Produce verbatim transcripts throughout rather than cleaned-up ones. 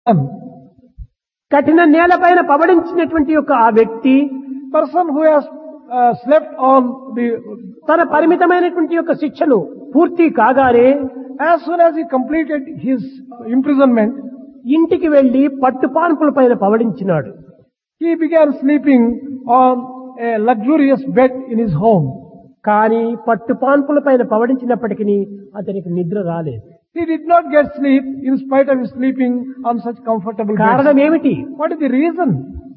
కఠిన నేలపైన పవడించినటువంటి యొక్క ఆ వ్యక్తి person who has uh, slept on the, తన పరిమితమైనటువంటి యొక్క శిక్షను పూర్తి కాగానే as soon as he completed his imprisonment, ఇంటికి వెళ్లి పట్టుపాన్పుల పైన పవడించినాడు. he began sleeping on a luxurious bed in his home. కానీ పట్టుపాన్పుల పైన పవడించినప్పటికీ అతనికి నిద్ర రాలేదు. He did not get sleep in spite of his sleeping on such comfortable కారణం beds. ఏమిటి? What is the reason?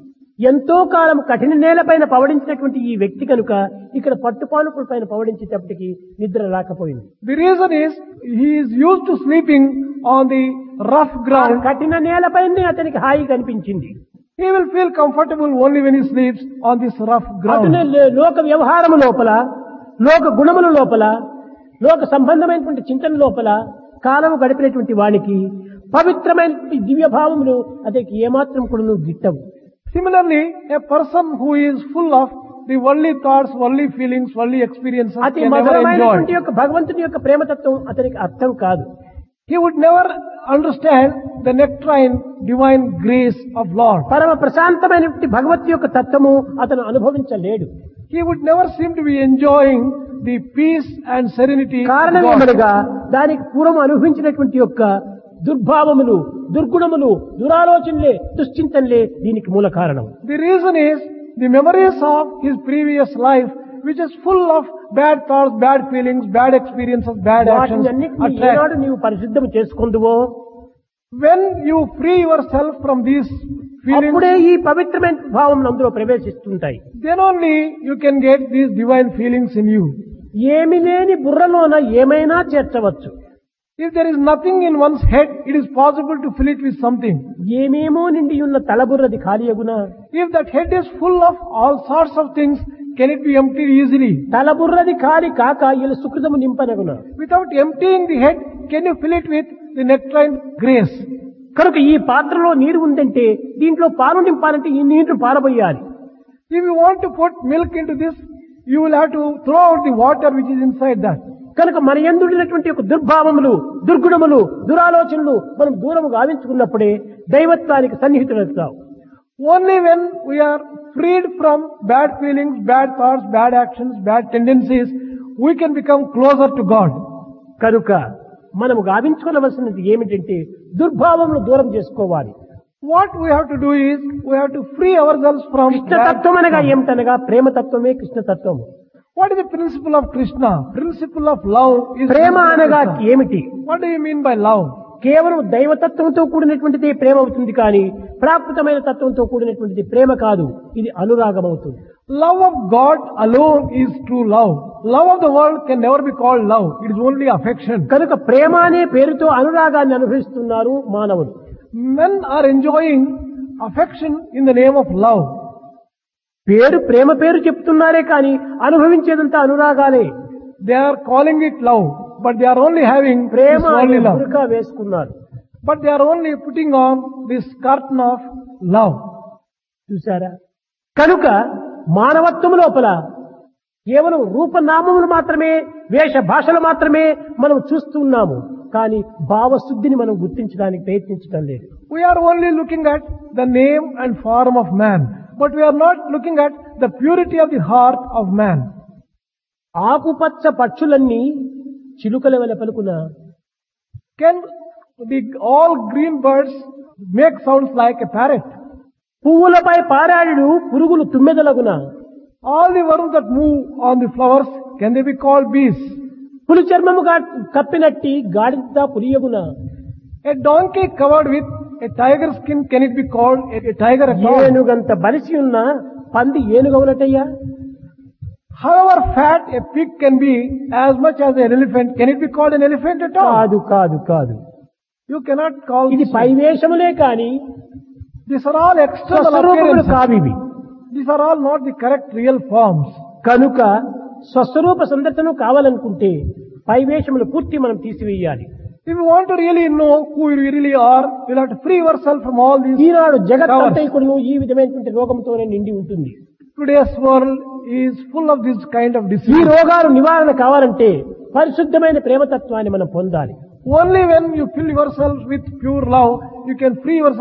ఎంతో కాలం కఠిన నేలపైన పవడించినటువంటి ఈ వ్యక్తి కనుక ఇక్కడ పట్టుపాన్పుల పైన పవడించేటప్పటికి నిద్ర రాకపోయింది. The reason is he is used to sleeping on the rough ఆ ground. కఠిన నేలపైనే అతనికి హాయి కనిపించింది. He will feel comfortable only when he sleeps on this rough అతనే ground. లే- లోక వ్యవహారము లోపల, లోక గుణముల లోపల, లోక సంబంధమైనటువంటి చింతన లోపల కాలము గడిపినటువంటి వానికి పవిత్రమైనటువంటి దివ్యభావములు అతనికి ఏమాత్రం కూడా గిట్టవు. Similarly, a person who is full of the worldly thoughts, worldly feelings, worldly experiences అతి can never మధురమైనటువంటి enjoy. యొక్క భగవంతుని యొక్క ప్రేమతత్వం అతనికి అర్థం కాదు. He would never understand the nectarine divine grace of Lord. పరమ ప్రశాంతమైనటువంటి భగవత్ యొక్క తత్వము అతను అనుభవించలేడు. He would never seem to be enjoying the peace and serenity of కారణం God. ఏమనగా దానికి పూర్వం అనుభవించినటువంటి యొక్క దుర్భావములు, దుర్గుణములు, దురాలోచనలే, దుశ్చింతనలే దీనికి మూల కారణం. The reason is the memories of his previous life, which is full of bad thoughts, bad feelings, bad experiences, bad actions. వాటిని అన్నిటినీ attract. ఏనాడు నీవు పరిశుద్ధం చేసుకుందువో When you free yourself from these feelings, అప్పుడే ఈ పవిత్రమైన భావములు అందులో ప్రవేశిస్తుంటాయి. then only you can get these divine feelings in you. ఏమి లేని బుర్రలోన ఏమైనా చేర్చవచ్చు. If there is nothing in one's head, it is possible to fill it with something. ఏమేమో నిండి ఉన్న తలబుర్రది ఖాళీయగునా? If that head is full of all sorts of things, can it be emptied easily? తలబుర్రది ఖాళీ కాక ఇలా సుకృతము నింపనగునా? Without emptying the head, can you fill it with the nectarine grace? కనుక ఈ పాత్రలో నీరు ఉందంటే దీంట్లో పాలు నింపాలంటే ఈ నీరు పారబోయాలి. If you want to put milk into this, you will have to throw out the water which is inside that. కనుక మన యందుడినటువంటి యొక్క దుర్భావములు, దుర్గుణములు, దురాలోచనలు మనం దూరము గావించుకున్నప్పుడే దైవత్వానికి సన్నిహితులవుతాం. Only when we are freed from bad feelings, bad thoughts, bad actions, bad tendencies, we can become closer to God. కనుక మనము గావించుకోవలసినది ఏమిటంటే దుర్భావములు దూరం చేసుకోవాలి. What we have to do is, we have to free ourselves from bad కృష్ణతత్వం అనగా thoughts. ఏమిటనగా ప్రేమతత్వమే కృష్ణతత్వము. What is the principle of Krishna? Principle of love is Prema principle of అనగా Krishna. ఏమిటి? What do you mean by love? కేవలం దైవతత్వంతో కూడినటువంటిది ప్రేమ అవుతుంది కానీ ప్రాకృతమైన తత్వంతో కూడినటువంటిది ప్రేమ కాదు. ఇది అనురాగం అవుతుంది. Love of God alone is true love. Love of the world can never be called love. It is only affection. కనుక ప్రేమ అనే పేరుతో అనురాగాన్ని అనుభవిస్తున్నారు మానవులు. Men are enjoying affection in the name of love. పేరు ప్రేమ పేరు చెప్తున్నారే కానీ అనుభవించేదంతా అనురాగాలే. They are calling it love, but they are only having Prema this అనే only love. బురకా వేసుకున్నారు. But they are only putting on this curtain of love. చూసారా? కనుక మానవత్వం లోపల కేవలం రూపనామములు మాత్రమే, వేష భాషలు మాత్రమే మనం చూస్తున్నాము. కానీ భావశుద్ధిని మనం గుర్తించడానికి ప్రయత్నించడం లేదు. We are only looking at the name and form of man, but we are not looking at the purity of the heart of man. ఆకుపచ్చ పక్షులన్నీ చిలుకల వలె పలుకున, Can the all green birds make sounds like a parrot? పువ్వులపై పారాడు పురుగులు తుమ్మెదలగున, All the worms that move on the flowers, can they be called bees? పులి చర్మముగా కప్పినట్టి గాడిద పులియగున, A donkey covered with a tiger skin, can it be called a, a tiger at all? ఏనుగంత బలిసి ఉన్న పంది ఏనుగవునటయ్యా? However fat a pig can be, as much as an elephant, can it be called an elephant at all? కాదు కాదు కాదు. You cannot call ఇది this. పైవేషములే కాని These are all external స్వస్వరూపములు appearances. కావివి. These are all not the correct real forms. కనుక స్వస్వరూప సందర్శనం కావాలనుకుంటే పైవేషములు పూర్తి మనం తీసివేయాలి. If you want to really know who you really are, you'll have to free yourself from all these. Eenadu covers. జగత్తంతైకుడు ఈ విధమైనటువంటి రోగంతోనే నిండి ఉంటుంది. Today's world is full of this kind of ఈ disease. రోగాలు నివారణ కావాలంటే పరిశుద్ధమైన ప్రేమతత్వాన్ని మనం పొందాలి. Only when you fill yourself with pure love, you can free yourself